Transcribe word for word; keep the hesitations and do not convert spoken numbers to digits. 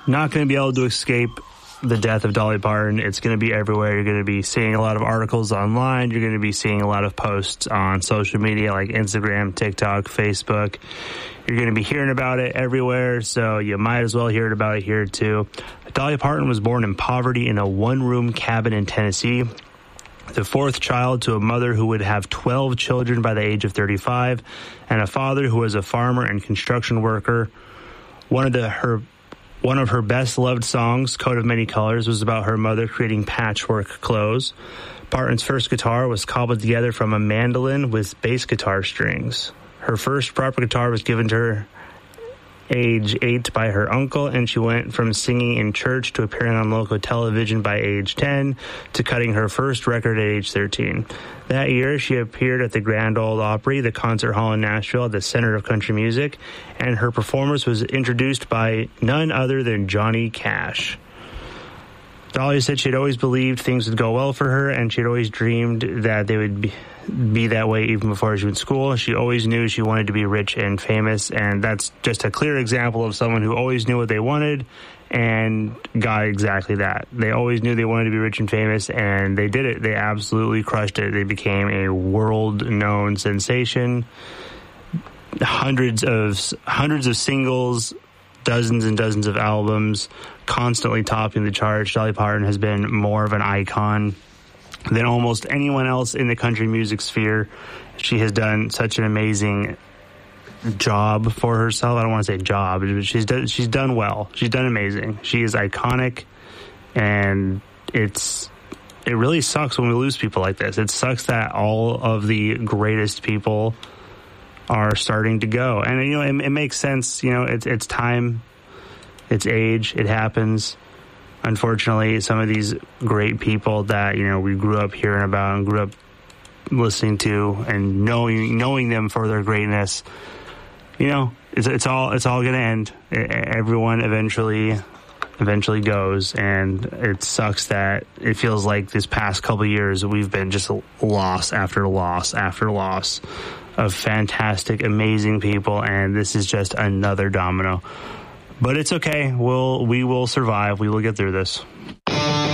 not going to be able to escape the death of Dolly Parton. It's going to be everywhere. You're going to be seeing a lot of articles online. You're going to be seeing a lot of posts on social media like Instagram, TikTok, Facebook. You're going to be hearing about it everywhere, so you might as well hear about it here too. Dolly Parton was born in poverty in a one-room cabin in Tennessee, the fourth child to a mother who would have twelve children by the age of thirty-five, and a father who was a farmer and construction worker. One of the, her One of her best-loved songs, Coat of Many Colors, was about her mother creating patchwork clothes. Parton's first guitar was cobbled together from a mandolin with bass guitar strings. Her first proper guitar was given to her age eight by her uncle, and she went from singing in church to appearing on local television by age ten to cutting her first record at age thirteen. That year, she appeared at the Grand Ole Opry, the concert hall in Nashville, at the center of country music, and her performance was introduced by none other than Johnny Cash. Dolly said she'd always believed things would go well for her, and she'd always dreamed that they would be, be that way even before she went to school. She always knew she wanted to be rich and famous, and that's just a clear example of someone who always knew what they wanted and got exactly that. They always knew they wanted to be rich and famous, and they did it. They absolutely crushed it. They became a world-known sensation. Hundreds of hundreds of singles, dozens and dozens of albums, constantly topping the charts. Dolly Parton has been more of an icon than almost anyone else in the country music sphere. She has done such an amazing job for herself. I don't want to say job, but she's done, she's done well. She's done amazing. She is iconic, and it's it really sucks when we lose people like this. It sucks that all of the greatest people are starting to go, and you know it, it makes sense. You know, it's it's time, it's age, it happens. Unfortunately, some of these great people that, you know, we grew up hearing about and grew up listening to and knowing knowing them for their greatness, you know, it's, it's all it's all going to end. Everyone eventually eventually goes, and it sucks that it feels like this past couple of years we've been just loss after loss after loss of fantastic, amazing people, and this is just another domino. But it's okay. We'll we will survive. We will get through this.